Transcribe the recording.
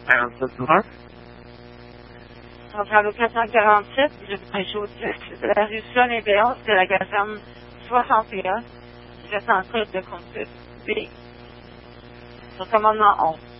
47-1. Centrale au 447, je suis de la rue Solin-Béance de la caserne 61. Je suis en code de conduite B. Sur commandement 11.